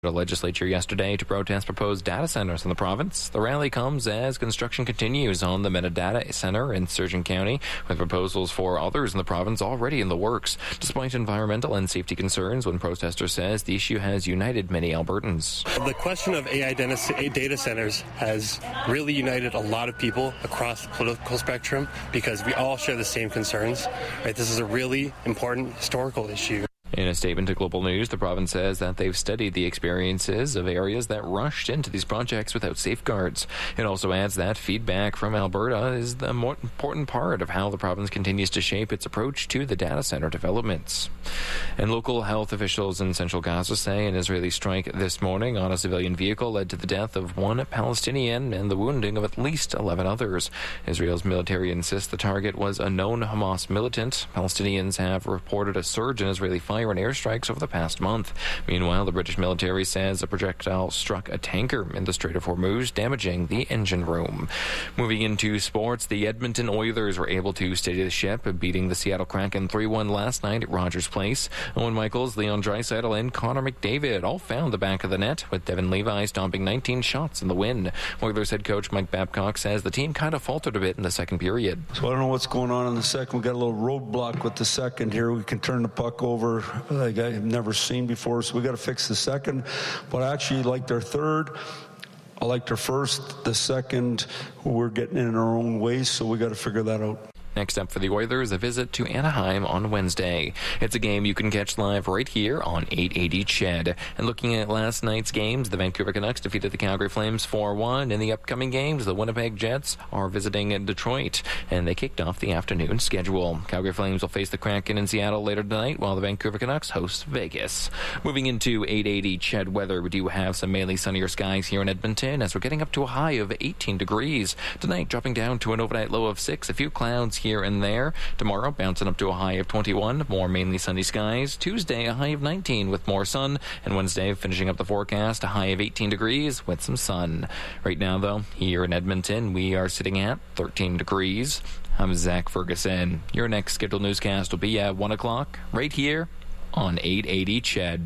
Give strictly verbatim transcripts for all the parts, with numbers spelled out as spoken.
The legislature yesterday to protest proposed data centers in the province. The rally comes as construction continues on the Metadata Center in Sturgeon County, with proposals for others in the province already in the works. Despite environmental and safety concerns, one protester says the issue has united many Albertans. The question of A I data centers has really united a lot of people across the political spectrum because we all share the same concerns. Right? This is a really important historical issue. In a statement to Global News, the province says that they've studied the experiences of areas that rushed into these projects without safeguards. It also adds that feedback from Alberta is the more important part of how the province continues to shape its approach to the data center developments. And local health officials in central Gaza say an Israeli strike this morning on a civilian vehicle led to the death of one Palestinian and the wounding of at least eleven others. Israel's military insists the target was a known Hamas militant. Palestinians have reported a surge in Israeli fire and airstrikes over the past month. Meanwhile, the British military says a projectile struck a tanker in the Strait of Hormuz, damaging the engine room. Moving into sports, the Edmonton Oilers were able to steady the ship, beating the Seattle Kraken three one last night at Rogers Place. Owen Michaels, Leon Draisaitl, and Connor McDavid all found the back of the net, with Devin Levi stomping nineteen shots in the win. Oilers head coach Mike Babcock says the team kind of faltered a bit in the second period. So I don't know what's going on in the second. We got a little roadblock with the second here. We can turn the puck over like I've never seen before, so we got to fix the second. But I actually liked our third. I liked our first. The second, we're getting in our own ways, so we got to figure that out. Next up for the Oilers, a visit to Anaheim on Wednesday. It's a game you can catch live right here on eight eighty C H E D. And looking at last night's games, the Vancouver Canucks defeated the Calgary Flames four one. In the upcoming games, the Winnipeg Jets are visiting Detroit, and they kicked off the afternoon schedule. Calgary Flames will face the Kraken in Seattle later tonight, while the Vancouver Canucks host Vegas. Moving into eight eighty C H E D weather, we do have some mainly sunnier skies here in Edmonton, as we're getting up to a high of eighteen degrees. Tonight, dropping down to an overnight low of six, a few clouds here and there. Tomorrow, bouncing up to a high of twenty-one, more mainly sunny skies. Tuesday, a high of nineteen with more sun. And Wednesday, finishing up the forecast, a high of eighteen degrees with some sun. Right now, though, here in Edmonton, we are sitting at thirteen degrees. I'm Zach Ferguson. Your next scheduled newscast will be at one o'clock, right here on eight eighty C H E D.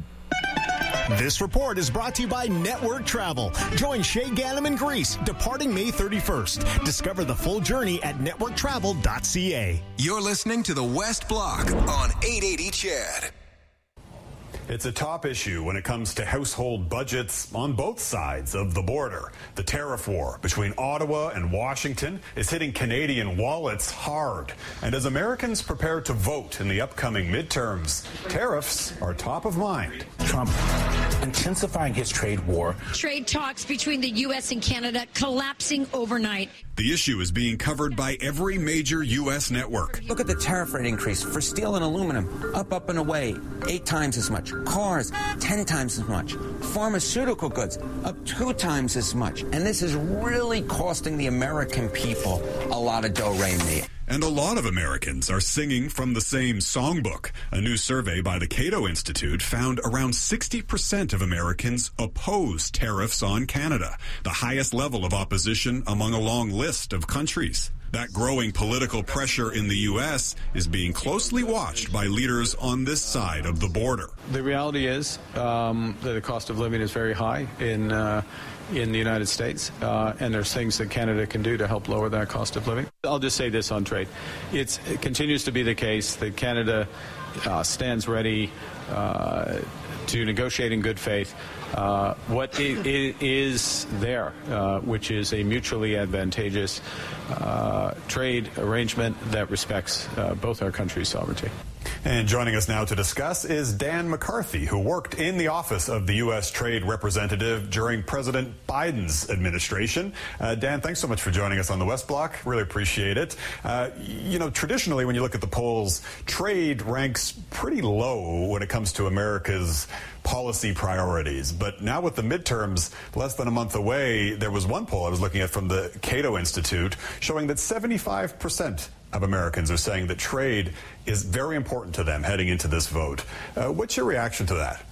This report is brought to you by Network Travel. Join Shay Ganem in Greece, departing May thirty-first. Discover the full journey at network travel dot c a. You're listening to the West Block on eight eighty C H E D. It's a top issue when it comes to household budgets on both sides of the border. The tariff war between Ottawa and Washington is hitting Canadian wallets hard. And as Americans prepare to vote in the upcoming midterms, tariffs are top of mind. Trump intensifying his trade war. Trade talks between the U S and Canada collapsing overnight. The issue is being covered by every major U S network. Look at the tariff rate increase for steel and aluminum. Up, up, and away. Eight times as much. Cars, ten times as much. Pharmaceutical goods, up two times as much. And this is really costing the American people a lot of do-re-mi. And a lot of Americans are singing from the same songbook. A new survey by the Cato Institute found around sixty percent of Americans oppose tariffs on Canada, the highest level of opposition among a long list of countries. That growing political pressure in the U S is being closely watched by leaders on this side of the border. The reality is um, that the cost of living is very high in uh, in the United States, uh, and there's things that Canada can do to help lower that cost of living. I'll just say this on trade. It's, it continues to be the case that Canada uh, stands ready uh, to negotiate in good faith uh, what it, it is there, uh, which is a mutually advantageous uh, trade arrangement that respects uh, both our countries' sovereignty. And joining us now to discuss is Dan McCarthy, who worked in the office of the U S Trade Representative during President Biden's administration. Uh, Dan, thanks so much for joining us on the West Block. Really appreciate it. Uh, you know, traditionally, when you look at the polls, trade ranks pretty low when it comes to America's policy priorities. But now with the midterms less than a month away, there was one poll I was looking at from the Cato Institute showing that seventy-five percent of Americans are saying that trade is very important to them heading into this vote. Uh, what's your reaction to that?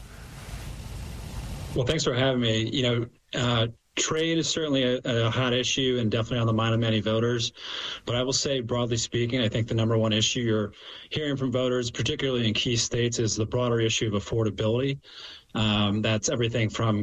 Well, thanks for having me. You know, uh, trade is certainly a, a hot issue and definitely on the mind of many voters. But I will say, broadly speaking, I think the number one issue you're hearing from voters, particularly in key states, is the broader issue of affordability. Um, that's everything from